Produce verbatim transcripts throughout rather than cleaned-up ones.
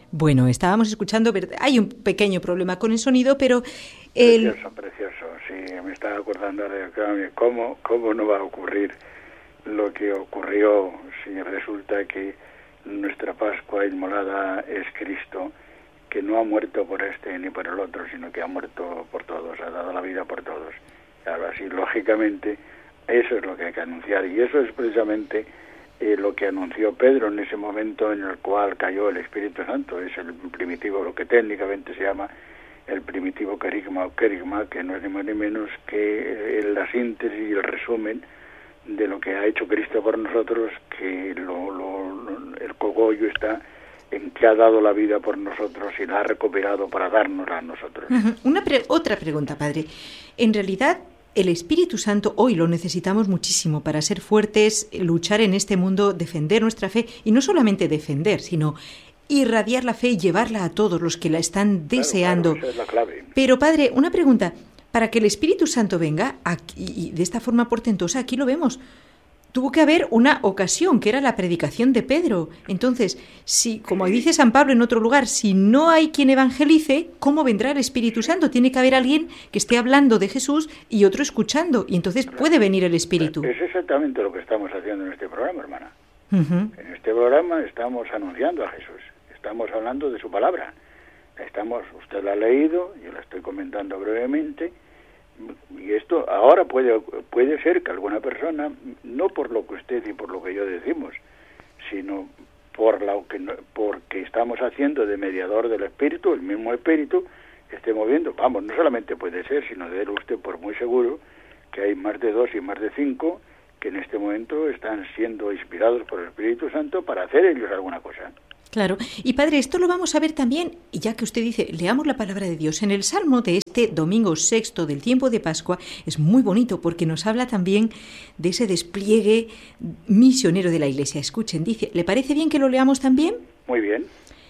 Bueno, estábamos escuchando, hay un pequeño problema con el sonido, pero... El... Precioso, precioso, sí, me estaba acordando de cómo, cómo no va a ocurrir lo que ocurrió si resulta que nuestra Pascua inmolada es Cristo, que no ha muerto por este ni por el otro, sino que ha muerto por todos, ha dado la vida por todos. Claro, así, lógicamente, eso es lo que hay que anunciar, y eso es precisamente eh, lo que anunció Pedro en ese momento en el cual cayó el Espíritu Santo. Es el primitivo, lo que técnicamente se llama el primitivo querigma o querigma, que no es ni más ni menos que eh, la síntesis y el resumen de lo que ha hecho Cristo por nosotros, que lo, lo, el cogollo está en que ha dado la vida por nosotros y la ha recuperado para dárnosla a nosotros. Uh-huh. Una pre- otra pregunta, Padre. En realidad, el Espíritu Santo hoy lo necesitamos muchísimo para ser fuertes, luchar en este mundo, defender nuestra fe, y no solamente defender, sino irradiar la fe y llevarla a todos los que la están deseando. Claro, claro, esa es la clave. Pero, Padre, una pregunta. Para que el Espíritu Santo venga, aquí, y de esta forma portentosa, aquí lo vemos, tuvo que haber una ocasión, que era la predicación de Pedro. Entonces, si, como dice San Pablo en otro lugar, si no hay quien evangelice, ¿cómo vendrá el Espíritu Santo? Tiene que haber alguien que esté hablando de Jesús y otro escuchando, y entonces puede venir el Espíritu. Es exactamente lo que estamos haciendo en este programa, hermana. Uh-huh. En este programa estamos anunciando a Jesús, estamos hablando de su palabra. Estamos, usted la ha leído, yo la estoy comentando brevemente, y esto ahora puede puede ser que alguna persona, no por lo que usted y por lo que yo decimos, sino por lo que porque estamos haciendo de mediador del Espíritu, el mismo Espíritu esté moviendo. Vamos, no solamente puede ser, sino de él usted por muy seguro que hay más de dos y más de cinco que en este momento están siendo inspirados por el Espíritu Santo para hacer ellos alguna cosa. Claro. Y Padre, esto lo vamos a ver también, y ya que usted dice, leamos la palabra de Dios. En el Salmo de este domingo sexto del tiempo de Pascua es muy bonito porque nos habla también de ese despliegue misionero de la Iglesia. Escuchen, dice, ¿le parece bien que lo leamos también? Muy bien.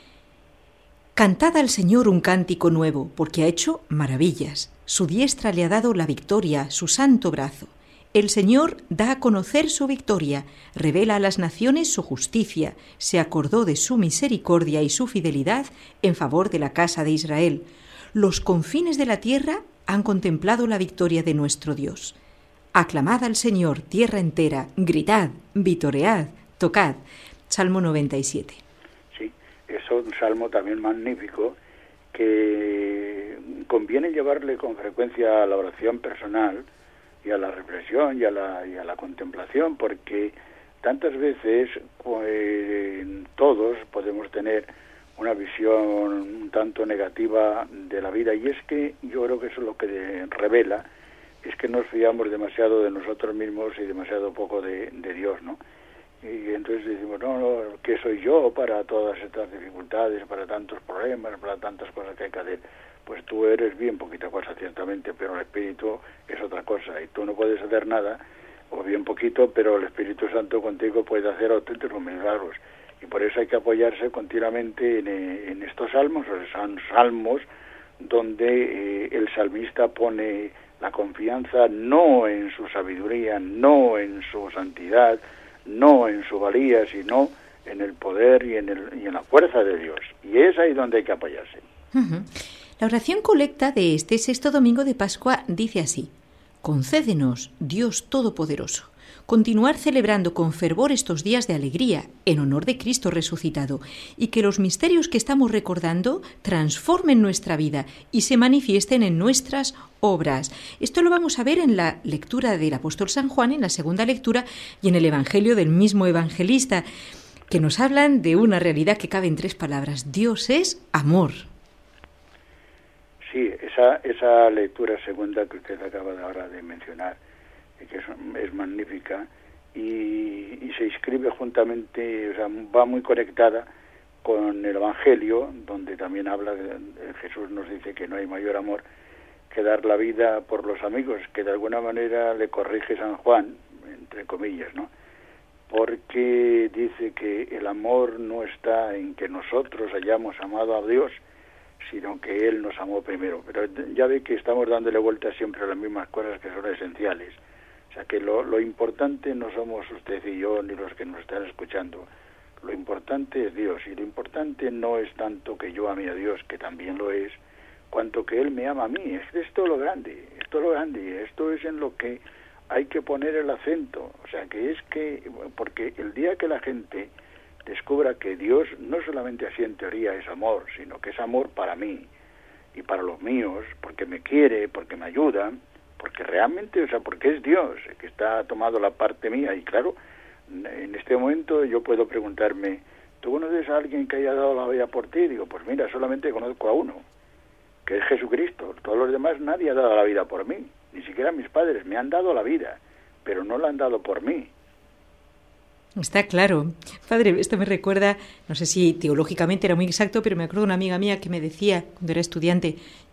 Cantad al Señor un cántico nuevo, porque ha hecho maravillas. Su diestra le ha dado la victoria, su santo brazo. El Señor da a conocer su victoria, revela a las naciones su justicia, se acordó de su misericordia y su fidelidad en favor de la casa de Israel. Los confines de la tierra han contemplado la victoria de nuestro Dios. Aclamad al Señor, tierra entera, gritad, vitoread, tocad. Salmo noventa y siete. Sí, es un salmo también magnífico que conviene llevarle con frecuencia a la oración personal y a la reflexión y a la, y a la contemplación, porque tantas veces pues, todos podemos tener una visión un tanto negativa de la vida, y es que yo creo que eso es lo que revela, es que nos fiamos demasiado de nosotros mismos y demasiado poco de, de Dios, ¿no? Y entonces decimos, no, no, ¿qué soy yo para todas estas dificultades, para tantos problemas, para tantas cosas que hay que hacer? Pues tú eres bien poquita cosa, ciertamente, pero el Espíritu es otra cosa, y tú no puedes hacer nada, o bien poquito, pero el Espíritu Santo contigo puede hacer auténticos milagros, y por eso hay que apoyarse continuamente en, en estos salmos, o son salmos donde eh, el salmista pone la confianza no en su sabiduría, no en su santidad, no en su valía, sino en el poder y en, el, y en la fuerza de Dios, y es ahí donde hay que apoyarse. Uh-huh. La oración colecta de este sexto domingo de Pascua dice así: concédenos, Dios Todopoderoso, continuar celebrando con fervor estos días de alegría en honor de Cristo resucitado, y que los misterios que estamos recordando transformen nuestra vida y se manifiesten en nuestras obras. Esto lo vamos a ver en la lectura del apóstol San Juan, en la segunda lectura, y en el Evangelio del mismo evangelista, que nos hablan de una realidad que cabe en tres palabras: Dios es amor. Sí, esa esa lectura segunda que usted acaba de ahora de mencionar, que es, es magnífica y, y se inscribe juntamente, o sea, va muy conectada con el Evangelio, donde también habla de, Jesús nos dice que no hay mayor amor que dar la vida por los amigos, que de alguna manera le corrige San Juan, entre comillas, ¿no? Porque dice que el amor no está en que nosotros hayamos amado a Dios, sino que Él nos amó primero. Pero ya ve que estamos dándole vuelta siempre a las mismas cosas que son esenciales. O sea que lo, lo importante no somos usted y yo ni los que nos están escuchando. lo importante es Dios, y lo importante no es tanto que yo ame a Dios, que también lo es, cuanto que Él me ama a mí. Es, esto es lo grande, esto es lo grande, y esto es en lo que hay que poner el acento. O sea, que es que, porque el día que la gente descubra que Dios no solamente así en teoría es amor, sino que es amor para mí y para los míos, porque me quiere, porque me ayuda, porque realmente, o sea, porque es Dios que está tomado la parte mía. Y claro, en este momento yo puedo preguntarme, ¿tú conoces a alguien que haya dado la vida por ti? Digo, pues mira, solamente conozco a uno, que es Jesucristo. Todos los demás nadie ha dado la vida por mí, ni siquiera mis padres me han dado la vida, pero no la han dado por mí. Está claro. Padre, esto me recuerda, no sé si teológicamente era muy exacto, pero me acuerdo de una amiga mía que me decía, cuando era estudiante,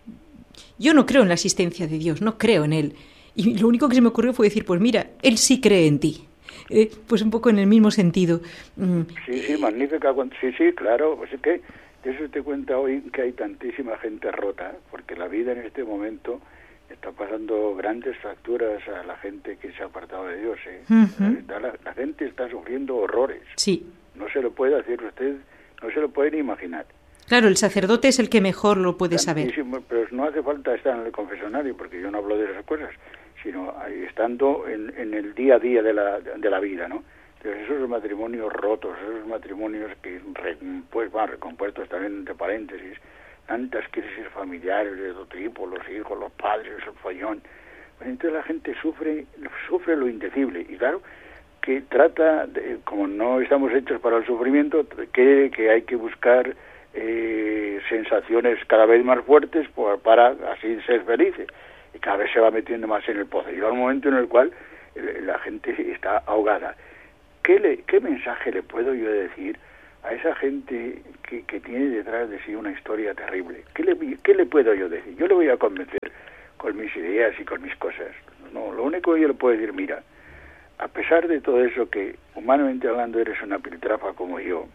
yo no creo en la existencia de Dios, no creo en Él. Y lo único que se me ocurrió fue decir, pues mira, Él sí cree en ti. Eh, pues un poco en el mismo sentido. Mm. Sí, sí, magnífica. Sí, sí, claro. Pues es que de eso te cuenta hoy que hay tantísima gente rota, porque la vida en este momento está pasando grandes fracturas a la gente que se ha apartado de Dios. ¿eh? Uh-huh. la, la gente está sufriendo horrores. Sí. No se lo puede hacer usted, no se lo puede ni imaginar. Claro, el sacerdote es el que mejor lo puede Tantísimo, saber. Pero no hace falta estar en el confesionario, porque yo no hablo de esas cosas, sino estando en, en el día a día de la, de la vida, ¿no? Entonces esos matrimonios rotos, esos matrimonios que, pues, van recompuestos también entre paréntesis, tantas crisis familiares de todo tipo, los hijos, los padres, el follón. Bueno, entonces la gente sufre, sufre lo indecible, y claro, que trata, de, como no estamos hechos para el sufrimiento, que, que hay que buscar eh, sensaciones cada vez más fuertes por, para así ser felices, y cada vez se va metiendo más en el pozo. Llega un momento en el cual eh, la gente está ahogada. ¿Qué, le, ¿Qué mensaje le puedo yo decir a esa gente que, que tiene detrás de sí una historia terrible? ¿Qué le, ¿Qué le puedo yo decir? Yo le voy a convencer con mis ideas y con mis cosas. No, lo único que yo le puedo decir, mira, a pesar de todo eso, que humanamente hablando eres una piltrafa como yo,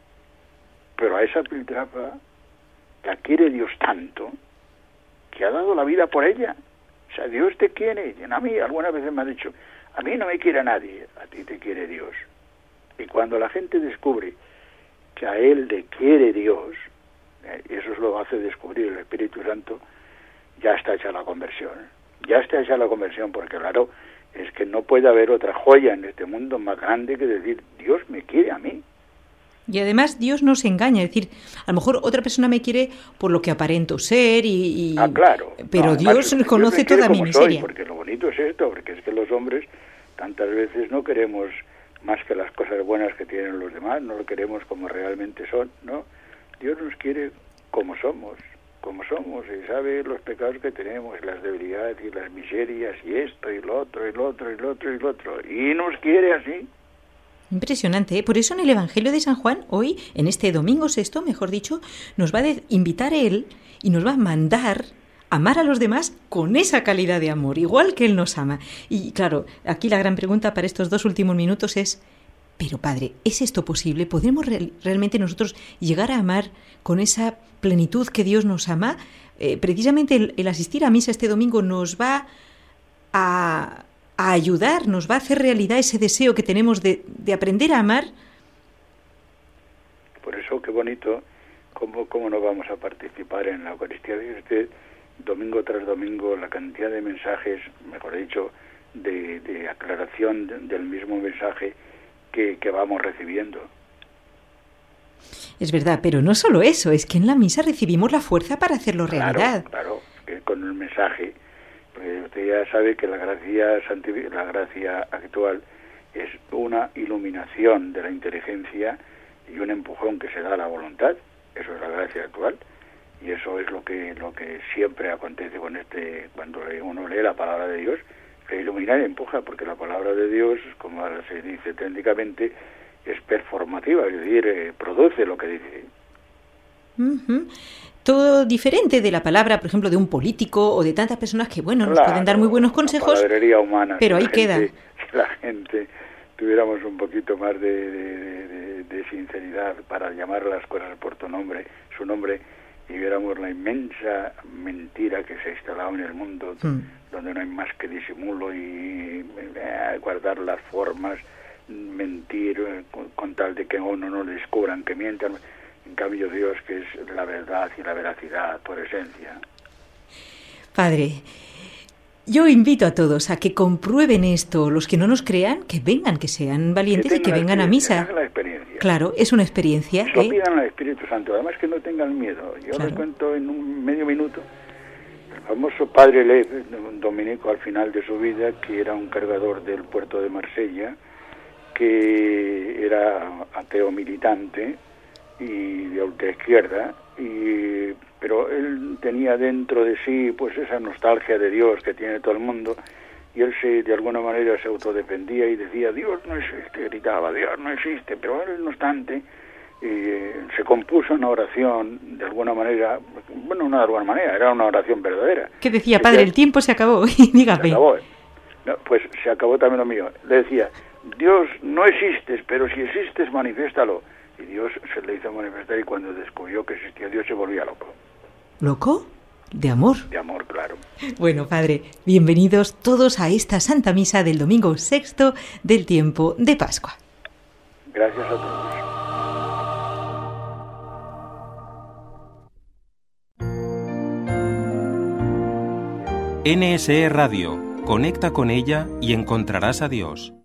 pero a esa piltrafa la quiere Dios tanto que ha dado la vida por ella. O sea, Dios te quiere. A mí algunas veces me ha dicho, a mí no me quiere nadie, a ti te quiere Dios. Y cuando la gente descubre que a él le quiere Dios, eh, y eso lo hace descubrir el Espíritu Santo, ya está hecha la conversión. Ya está hecha la conversión, porque claro, es que no puede haber otra joya en este mundo más grande que decir, Dios me quiere a mí. Y además Dios no se engaña, es decir, a lo mejor otra persona me quiere por lo que aparento ser y... y... Ah, claro. Pero no, Dios además, conoce Dios me toda mi como miseria. Soy, porque lo bonito es esto, porque es que los hombres tantas veces no queremos más que las cosas buenas que tienen los demás, no lo queremos como realmente son, ¿no? Dios nos quiere como somos, como somos, y sabe los pecados que tenemos, las debilidades y las miserias, y esto, y lo otro, y lo otro, y lo otro, y lo otro, y nos quiere así. Impresionante, ¿eh? Por eso en el Evangelio de San Juan, hoy, en este domingo sexto, mejor dicho, nos va a de- invitar Él y nos va a mandar amar a los demás con esa calidad de amor, igual que Él nos ama. Y claro, aquí la gran pregunta para estos dos últimos minutos es, pero Padre, ¿es esto posible? ¿Podemos re- realmente nosotros llegar a amar con esa plenitud que Dios nos ama? Eh, precisamente el, el asistir a misa este domingo nos va a... a ayudar, nos va a hacer realidad ese deseo que tenemos de, de aprender a amar. Por eso, qué bonito, cómo, cómo no vamos a participar en la Eucaristía. Dice usted, domingo tras domingo, la cantidad de mensajes, mejor dicho, de, de aclaración de, del mismo mensaje que, que vamos recibiendo. Es verdad, pero no solo eso, es que en la misa recibimos la fuerza para hacerlo realidad. Claro, claro, que con el mensaje, porque usted ya sabe que la gracia, la gracia actual es una iluminación de la inteligencia y un empujón que se da a la voluntad. Eso es la gracia actual, y eso es lo que lo que siempre acontece con este, cuando uno lee la palabra de Dios, que ilumina y empuja, porque la palabra de Dios, como se dice técnicamente, es performativa, es decir, eh, produce lo que dice. Uh-huh. Todo diferente de la palabra, por ejemplo, de un político o de tantas personas que, bueno, nos claro, pueden dar muy buenos consejos, la palabrería humana, pero si ahí la queda. Gente, si la gente tuviéramos un poquito más de, de, de, de sinceridad para llamar las cosas por tu nombre, su nombre, y viéramos la inmensa mentira que se ha instalado en el mundo, mm. donde no hay más que disimulo y eh, guardar las formas, mentir eh, con, con tal de que a uno no le descubran que mientan. En cambio Dios, que es la verdad y la veracidad por esencia. Padre, yo invito a todos a que comprueben esto. Los que no nos crean, que vengan, que sean valientes que y que vengan a misa. La experiencia. Claro, es una experiencia. Lo ¿eh? pidan al Espíritu Santo, además que no tengan miedo. Yo claro. les cuento en un medio minuto. El famoso padre Lev, un dominico al final de su vida, que era un cargador del puerto de Marsella, que era ateo militante y de ultraizquierda, y pero él tenía dentro de sí pues esa nostalgia de Dios que tiene todo el mundo, y él se de alguna manera se autodefendía y decía, Dios no existe, gritaba, Dios no existe, pero él no obstante eh, se compuso una oración de alguna manera, bueno, no de alguna manera, era una oración verdadera. ¿Qué decía, padre? Decía, el tiempo se acabó, dígame. Se acabó. No, pues se acabó también lo mío. Le decía, Dios no existes, pero si existes, manifiéstalo. Y Dios se le hizo manifestar, y cuando descubrió que existía Dios se volvía loco. ¿Loco? ¿De amor? De amor, claro. Bueno, padre, bienvenidos todos a esta Santa Misa del domingo sexto del tiempo de Pascua. Gracias a todos. N S E Radio. Conecta con ella y encontrarás a Dios.